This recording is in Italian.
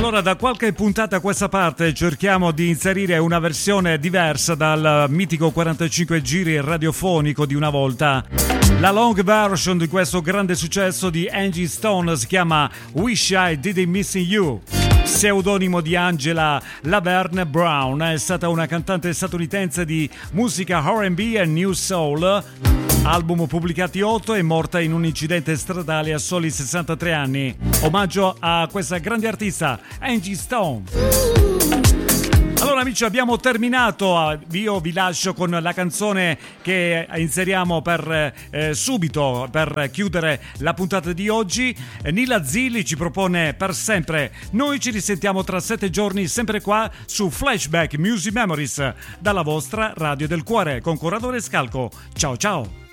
Allora, da qualche puntata a questa parte cerchiamo di inserire una versione diversa dal mitico 45 giri radiofonico di una volta. La long version di questo grande successo di Angie Stone si chiama Wish I Didn't Missing You. Pseudonimo di Angela Laverne Brown, è stata una cantante statunitense di musica R&B e New Soul. Album pubblicati 8, è morta in un incidente stradale a soli 63 anni. Omaggio a questa grande artista, Angie Stone. Allora amici, abbiamo terminato. Io vi lascio con la canzone che inseriamo per subito per chiudere la puntata di oggi. Nila Zilli ci propone Per sempre. Noi ci risentiamo tra 7 giorni sempre qua su Flashback Music Memories dalla vostra Radio del Cuore con Corrado Rescalco. Ciao ciao.